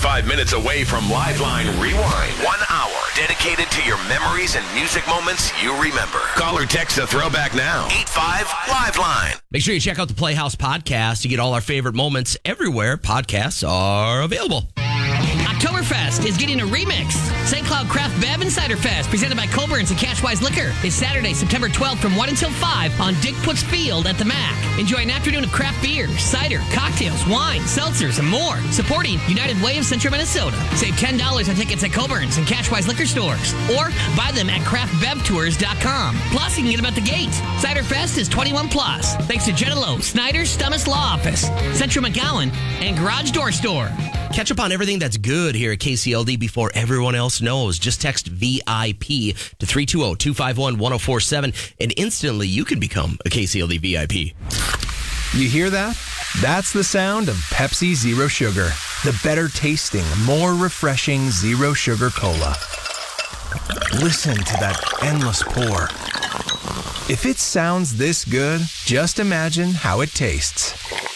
45 minutes away from Liveline Rewind. 1 hour dedicated to your memories and music moments you remember. Call or text the throwback now. 85 Liveline. Make sure you check out the Playhouse podcast to get all our favorite moments everywhere podcasts are available. Oktoberfest is getting a remix. St. Cloud Craft Bev and Cider Fest, presented by Colburn's and Cashwise Liquor, is Saturday, September 12th from 1 until 5 on Dick Putz Field at the MAC. Enjoy an afternoon of craft beer, cider, cocktails, wine, seltzers, and more. Supporting United Way of Central Minnesota. Save $10 on tickets at Colburn's and Cashwise Liquor stores. Or buy them at craftbevtours.com. Plus, you can get them at the gate. Cider Fest is 21 plus. Thanks to Jenna Lowe, Snyder's Stummis Law Office, Central McGowan, and Garage Door Store. Catch up on everything that's good here at KCLD before everyone else knows. Just text VIP to 320-251-1047, and instantly you can become a KCLD VIP. You hear that? That's the sound of Pepsi Zero Sugar. The better tasting, more refreshing Zero Sugar Cola. Listen to that endless pour. If it sounds this good, just imagine how it tastes.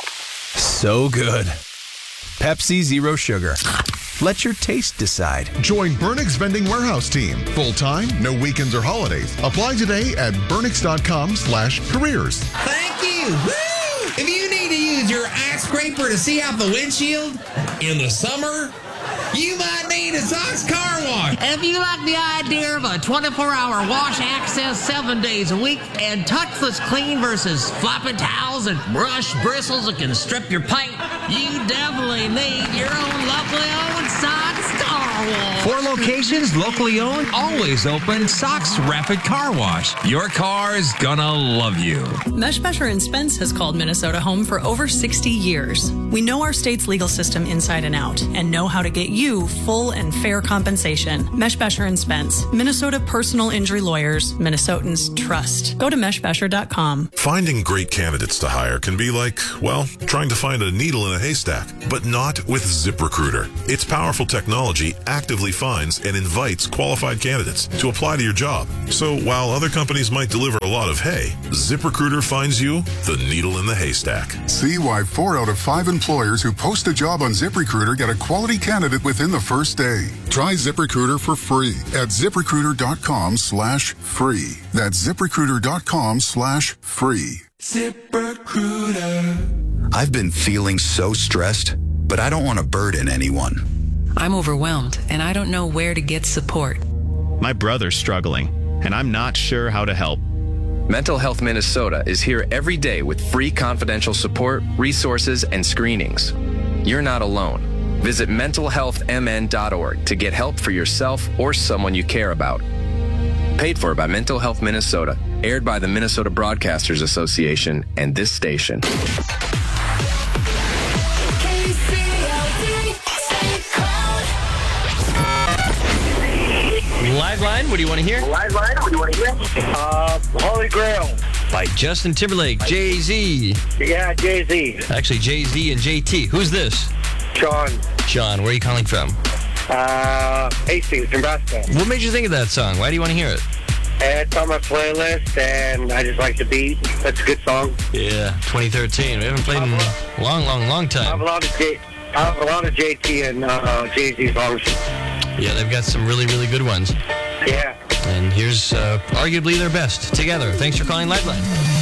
So good. Pepsi Zero Sugar. Let your taste decide. Join Burnix Vending Warehouse Team. Full-time, no weekends or holidays. Apply today at burnix.com/careers. Thank you. Woo! If you need to use your ice scraper to see out the windshield in the summer, you might need a Sox car wash. If you like the idea of a 24-hour wash access 7 days a week and touchless clean versus floppy towels and brush bristles that can strip your paint, you definitely need your own locally owned Sox car wash. 4 locations, locally owned, always open. Sox Rapid Car Wash. Your car's gonna love you. Meshbesher and Spence has called Minnesota home for over 60 years. We know our state's legal system inside and out and know how to get you full and fair compensation. Meshbesher and Spence, Minnesota personal injury lawyers, Minnesotans trust. Go to meshbesher.com. Finding great candidates to hire can be like, well, trying to find a needle in a haystack, but not with ZipRecruiter. Its powerful technology actively finds and invites qualified candidates to apply to your job. So while other companies might deliver a lot of hay, ZipRecruiter finds you the needle in the haystack. See why 4 out of 5 employers who post a job on ZipRecruiter get a quality candidate within the first day. Try ZipRecruiter for free at ZipRecruiter.com/free. That's ZipRecruiter.com/free. ZipRecruiter. I've been feeling so stressed, but I don't want to burden anyone. I'm overwhelmed, and I don't know where to get support. My brother's struggling, and I'm not sure how to help. Mental Health Minnesota is here every day with free confidential support, resources, and screenings. You're not alone. Visit mentalhealthmn.org to get help for yourself or someone you care about. Paid for by Mental Health Minnesota. Aired by the Minnesota Broadcasters Association and this station. Liveline, what do you want to hear? Liveline, what do you want to hear? Holy Grail. By Justin Timberlake, Jay-Z. Yeah, Jay-Z. Actually, Jay-Z and JT. Who's this? Sean. Sean, where are you calling from? Hastings, Nebraska. What made you think of that song? Why do you want to hear it? It's on my playlist, and I just like the beat. That's a good song. Yeah, 2013. We haven't played in a long time. I have a lot of JT and Jay-Z songs. Yeah, they've got some really, really good ones. Yeah. And here's arguably their best together. Thanks for calling Liveline.